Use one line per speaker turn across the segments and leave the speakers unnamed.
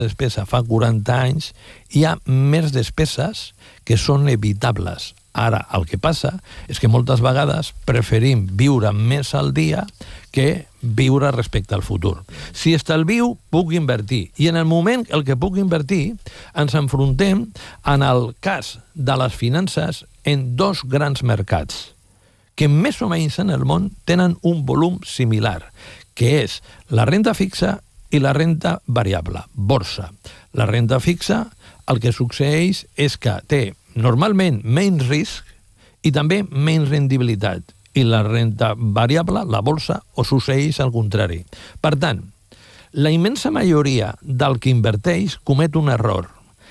despesa fa 40 anys, hi ha més despeses que són evitables. Ara, el que passa és que moltes vegades preferim viure més al dia que viure respecte al futur. Si estalvio, puc invertir. I en el moment el que puc invertir, ens enfrontem en el cas de les finances en dos grans mercats que més o menys en el món tenen un volum similar, que és la renda fixa i la renda variable, borsa. La renda fixa, el que succeeix és que té normalment menys risc i també menys rendibilitat. I la renda variable, la borsa, o succeeix al contrari. Per tant, la immensa majoria del que inverteix comet un error.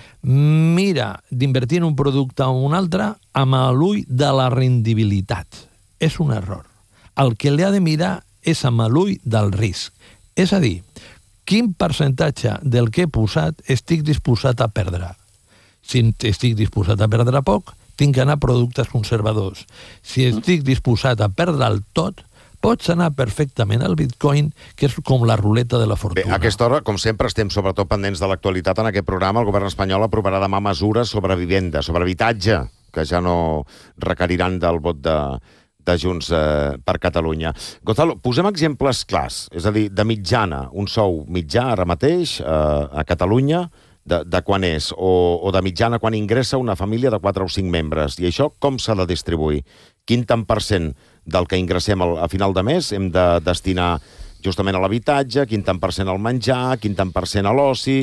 Mira d'invertir en un producte o un altre amb l'ull de la rendibilitat. És un error. El que li ha de mirar és amb l'ull del risc. És a dir, quin percentatge del que he posat estic disposat a perdre. Si estic disposat a perdre poc, tinc que anar a productes conservadors. Si estic disposat a perdre el tot, pots anar perfectament al bitcoin, que és com la ruleta de la fortuna.
Bé, a aquesta hora, com sempre, estem sobretot pendents de l'actualitat. En aquest programa, el govern espanyol aprovarà demà mesures sobre vivenda, sobre habitatge, que ja no requeriran del vot de Junts per Catalunya. Gonzalo, posem exemples clars. És a dir, de mitjana, un sou mitjà ara mateix a Catalunya, de quan és, o de mitjana quan ingressa una família de 4 o 5 membres. I això com s'ha de distribuir? Quin tant per cent del que ingressem a final de mes hem de destinar justament a l'habitatge, quin tant per cent al menjar, quin tant per cent a l'oci,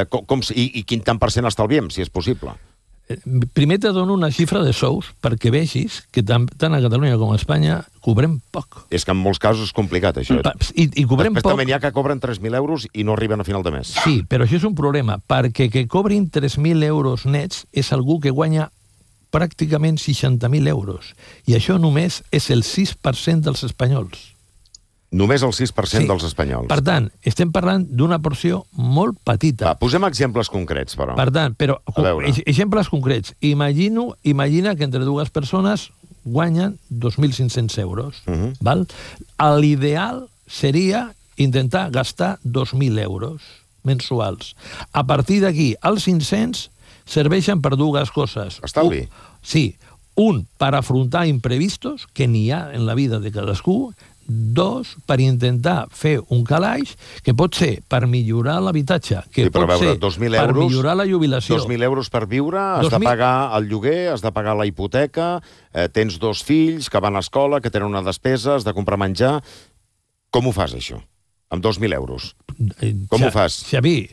i quin tant per cent estalviem, si és possible?
Primer te dono una xifra de sous perquè vegis que tant a Catalunya com a Espanya cobrem poc.
És que en molts casos és complicat, això.
I cobrem
Després
poc.
també n'hi ha que cobren 3.000 euros i no arriben a final de mes.
Sí, però això és un problema, perquè que cobrin 3.000 euros nets és algú que guanya pràcticament 60.000 euros. I això només és el 6% dels espanyols.
Només el 6% dels espanyols.
Per tant, estem parlant d'una porció molt petita.
Va, posem exemples concrets, però.
Per tant, exemples concrets. Imagina que entre dues persones guanyen 2.500 euros. Val? L'ideal seria intentar gastar 2.000 euros mensuals. A partir d'aquí, els 500 serveixen per dues coses.
Estalvi.
Sí. Un, per afrontar imprevistos, que n'hi ha en la vida de cadascú. 2, per intentar fer un calaix, que pot ser per millorar l'habitatge, que pot ser per millorar la jubilació.
2.000 euros per viure, has de pagar el lloguer, has de pagar la hipoteca, tens 2 fills que van a escola, que tenen una despesa, has de comprar menjar. Com ho fas, això? Amb 2.000 euros. Com ho fas?
Xavi,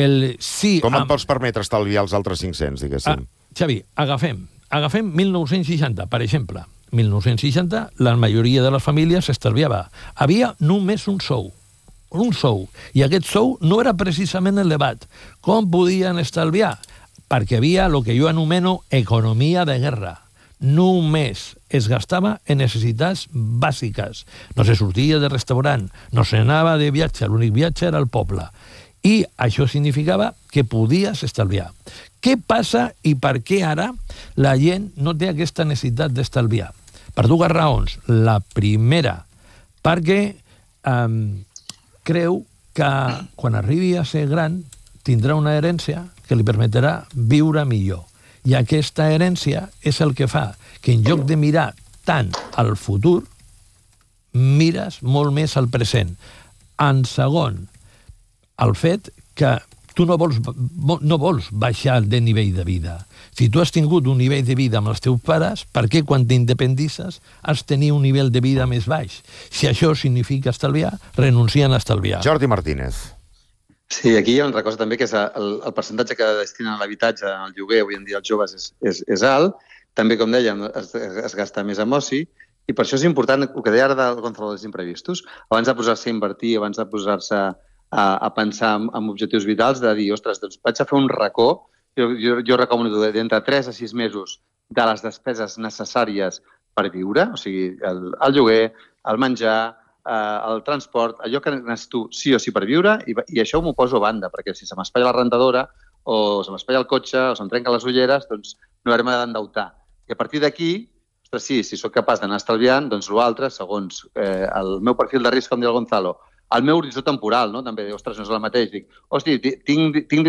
com et pots permetre estalviar els altres 500, diguéssim?
Xavi, agafem 1960, per exemple. 1960, la majoria de les famílies s'estalviava. Havia només un sou. I aquest sou no era precisament elevat. Com podien estalviar? Perquè havia el que jo anomeno economia de guerra. Només es gastava en necessitats bàsiques. No se sortia de restaurant, no se anava de viatge, l'únic viatge era al poble. I això significava que podies estalviar. Què passa i per què ara la gent no té aquesta necessitat d'estalviar? Per dues raons. La primera, perquè creu que quan arribi a ser gran tindrà una herència que li permetrà viure millor. I aquesta herència és el que fa que en lloc de mirar tant al futur, mires molt més al present. En segon, el fet que tu no vols baixar de nivell de vida. Si tu has tingut un nivell de vida amb els teus pares, per què quan t'independitzes has de tenir un nivell de vida més baix? Si això significa estalviar, renuncien a estalviar.
Jordi Martínez.
Sí, aquí hi ha una altra cosa també, que és el percentatge que destinen a l'habitatge, al lloguer, avui en dia els joves és alt. També, com dèiem, es gasta més amb oci. I per això és important, el que deia ara del Gonzalo dels imprevistos, abans de posar-se a invertir, abans de posar-se a pensar en objectius vitals, de dir, ostres, doncs vaig a fer un racó. Jo recomano d'entre 3 a 6 mesos de les despeses necessàries per viure, o sigui, el lloguer, el menjar, el transport, allò que necessito sí o sí per viure, i això m'ho poso a banda, perquè si se m'espatlla la rentadora, o se m'espatlla el cotxe, o se'm trenquen les ulleres, doncs no haurem d'endeutar. I a partir d'aquí, si sóc capaç d'anar estalviant, doncs l'altre, segons el meu perfil de risc, com diu el Gonzalo, el meu horitzó temporal, no? També, ostres, no és el mateix. Dic, hosti, tinc